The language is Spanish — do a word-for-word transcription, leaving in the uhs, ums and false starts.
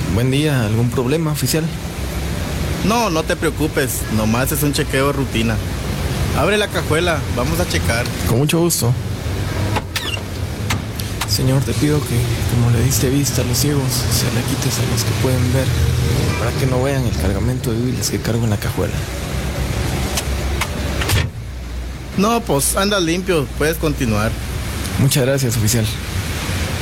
Buen día, ¿algún problema, oficial? No, no te preocupes, nomás es un chequeo de rutina. Abre la cajuela, vamos a checar. Con mucho gusto. Señor, te pido que, como le diste vista a los ciegos, se la quites a los que pueden ver, para que no vean el cargamento de biles que cargo en la cajuela. No, pues anda limpio, puedes continuar. Muchas gracias, oficial.